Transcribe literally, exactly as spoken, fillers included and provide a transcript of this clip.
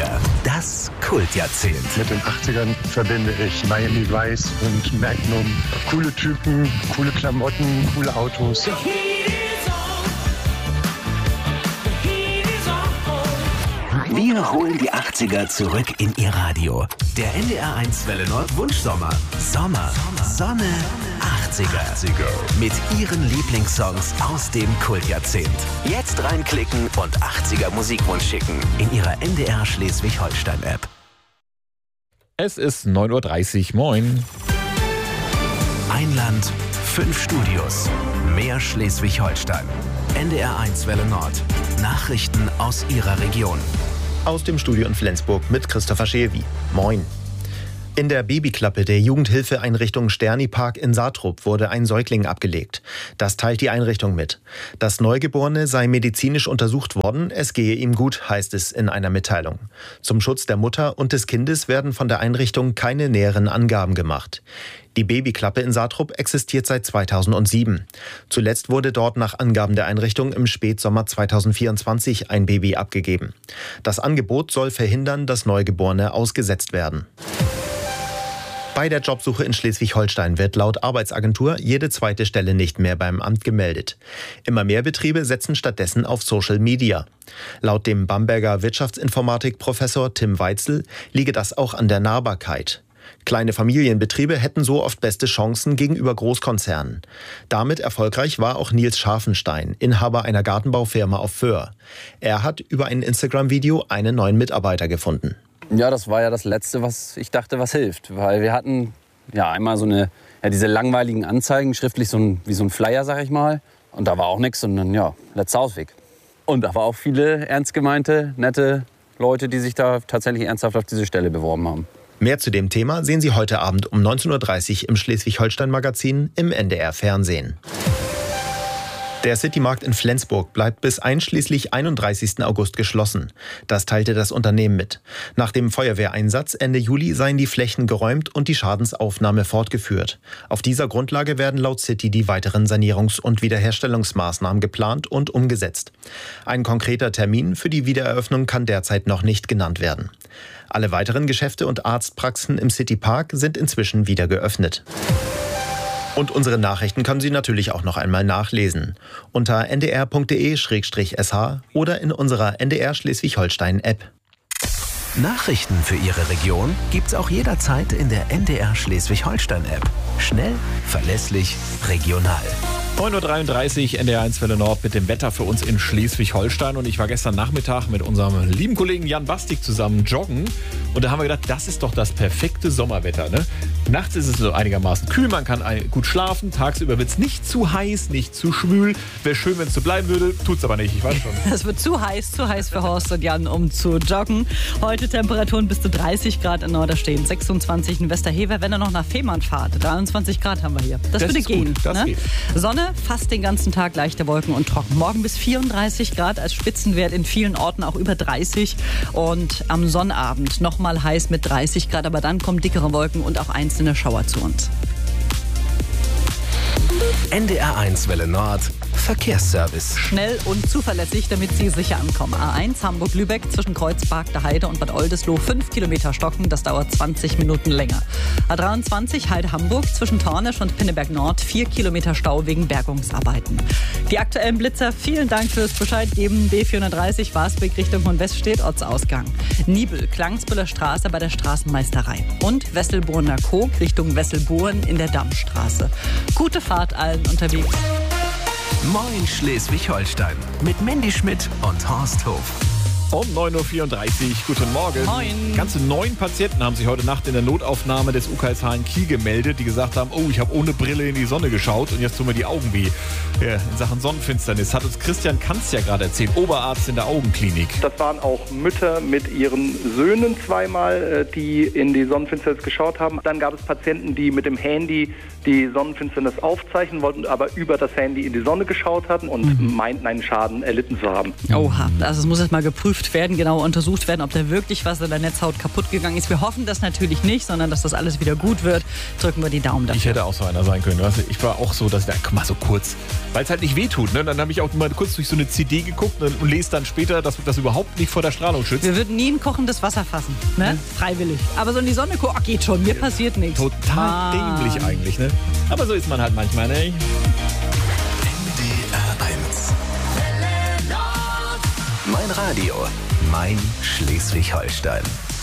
achtziger, das Kultjahrzehnt. Mit den achtzigern verbinde ich Miami Vice und Magnum. Coole Typen, coole Klamotten, coole Autos. Wir holen die achtziger zurück in Ihr Radio. Der N D R eins Welle Nord Wunschsommer. Sommer, Sonne, achtziger. Mit Ihren Lieblingssongs aus dem Kultjahrzehnt. Jetzt reinklicken und achtziger Musikwunsch schicken in Ihrer N D R Schleswig-Holstein-App. Es ist neun Uhr dreißig. Moin. Ein Land, fünf Studios. Mehr Schleswig-Holstein. N D R eins Welle Nord. Nachrichten aus Ihrer Region. Aus dem Studio in Flensburg mit Christopher Schewi. Moin. In der Babyklappe der Jugendhilfeeinrichtung Sterni-Park in Saatrup wurde ein Säugling abgelegt. Das teilt die Einrichtung mit. Das Neugeborene sei medizinisch untersucht worden, es gehe ihm gut, heißt es in einer Mitteilung. Zum Schutz der Mutter und des Kindes werden von der Einrichtung keine näheren Angaben gemacht. Die Babyklappe in Saatrup existiert seit zweitausendsieben. Zuletzt wurde dort nach Angaben der Einrichtung im Spätsommer zweitausendvierundzwanzig ein Baby abgegeben. Das Angebot soll verhindern, dass Neugeborene ausgesetzt werden. Bei der Jobsuche in Schleswig-Holstein wird laut Arbeitsagentur jede zweite Stelle nicht mehr beim Amt gemeldet. Immer mehr Betriebe setzen stattdessen auf Social Media. Laut dem Bamberger Wirtschaftsinformatik-Professor Tim Weitzel liege das auch an der Nahbarkeit. Kleine Familienbetriebe hätten so oft beste Chancen gegenüber Großkonzernen. Damit erfolgreich war auch Nils Scharfenstein, Inhaber einer Gartenbaufirma auf Föhr. Er hat über ein Instagram-Video einen neuen Mitarbeiter gefunden. Ja, das war ja das Letzte, was ich dachte, was hilft. Weil wir hatten ja einmal so eine, ja, diese langweiligen Anzeigen, schriftlich so ein, wie so ein Flyer, sag ich mal. Und da war auch nichts, sondern ja, letzter Ausweg. Und da war auch viele ernst gemeinte, nette Leute, die sich da tatsächlich ernsthaft auf diese Stelle beworben haben. Mehr zu dem Thema sehen Sie heute Abend um neunzehn Uhr dreißig im Schleswig-Holstein-Magazin im N D R-Fernsehen. Der Citymarkt in Flensburg bleibt bis einschließlich einunddreißigsten August geschlossen. Das teilte das Unternehmen mit. Nach dem Feuerwehreinsatz Ende Juli seien die Flächen geräumt und die Schadensaufnahme fortgeführt. Auf dieser Grundlage werden laut City die weiteren Sanierungs- und Wiederherstellungsmaßnahmen geplant und umgesetzt. Ein konkreter Termin für die Wiedereröffnung kann derzeit noch nicht genannt werden. Alle weiteren Geschäfte und Arztpraxen im Citypark sind inzwischen wieder geöffnet. Und unsere Nachrichten können Sie natürlich auch noch einmal nachlesen. Unter n d r punkt d e slash s h oder in unserer N D R Schleswig-Holstein-App. Nachrichten für Ihre Region gibt's auch jederzeit in der N D R Schleswig-Holstein-App. Schnell, verlässlich, regional. neun Uhr dreiunddreißig, N D R eins Welle Nord mit dem Wetter für uns in Schleswig-Holstein. Und ich war gestern Nachmittag mit unserem lieben Kollegen Jan Bastik zusammen joggen. Und da haben wir gedacht, das ist doch das perfekte Sommerwetter, ne? Nachts ist es so einigermaßen kühl, man kann gut schlafen. Tagsüber wird es nicht zu heiß, nicht zu schwül. Wäre schön, wenn es so bleiben würde, tut's aber nicht, ich weiß schon. Es wird zu heiß, zu heiß für Horst und Jan, um zu joggen. Heute Temperaturen bis zu dreißig Grad in Norderstedt, sechsundzwanzig in Westerhever. Wenn ihr noch nach Fehmarn fahrt, dreiundzwanzig Grad haben wir hier. Das, das würde gehen. Das ne? geht. Sonne fast den ganzen Tag, leichte Wolken und trocken. Morgen bis vierunddreißig Grad als Spitzenwert, in vielen Orten auch über dreißig. Und am Sonnabend nochmal heiß mit dreißig Grad, aber dann kommen dickere Wolken und auch einzelne Schauer zu uns. N D R eins Welle Nord Verkehrsservice. Schnell und zuverlässig, damit Sie sicher ankommen. A eins Hamburg-Lübeck zwischen Kreuzberg, der Heide und Bad Oldesloe fünf Kilometer stocken. Das dauert zwanzig Minuten länger. A dreiundzwanzig Heide-Hamburg zwischen Tornisch und Pinneberg Nord vier Kilometer Stau wegen Bergungsarbeiten. Die aktuellen Blitzer, vielen Dank fürs Bescheid geben. B vierhundertdreißig Wasbeck Richtung Hohenwest Ortsausgang. Nibel, Klangsbüller Straße bei der Straßenmeisterei. Und Wesselburner Kog Richtung Wesselburen in der Dammstraße. Gute Fahrt allen unterwegs. Moin Schleswig-Holstein mit Mandy Schmidt und Horst Hof. Um neun Uhr vierunddreißig, guten Morgen. Moin. Ganze neun Patienten haben sich heute Nacht in der Notaufnahme des U K S H in Kiel gemeldet, die gesagt haben, oh, ich habe ohne Brille in die Sonne geschaut und jetzt tun mir die Augen weh. Ja, in Sachen Sonnenfinsternis hat uns Christian Kanz ja gerade erzählt, Oberarzt in der Augenklinik. Das waren auch Mütter mit ihren Söhnen zweimal, die in die Sonnenfinsternis geschaut haben. Dann gab es Patienten, die mit dem Handy die Sonnenfinsternis aufzeichnen wollten, aber über das Handy in die Sonne geschaut hatten und mhm. meinten, einen Schaden erlitten zu haben. Oha, also es muss jetzt mal geprüft geprüft werden, genau untersucht werden, ob da wirklich was in der Netzhaut kaputt gegangen ist. Wir hoffen das natürlich nicht, sondern dass das alles wieder gut wird. Drücken wir die Daumen dafür. Ich hätte auch so einer sein können. Weißt du? Ich war auch so, dass wir, guck mal, so kurz, weil es halt nicht wehtut. Ne? Dann habe ich auch mal kurz durch so eine C D geguckt und, und lese dann später, dass das überhaupt nicht vor der Strahlung schützt. Wir würden nie ein kochendes Wasser fassen, ne? Hm. Freiwillig. Aber so in die Sonne gucken, oh, geht schon, mir passiert nichts. Total Mann. dämlich eigentlich, ne? Aber so ist man halt manchmal, ne? N D R eins. Mein Radio, mein Schleswig-Holstein.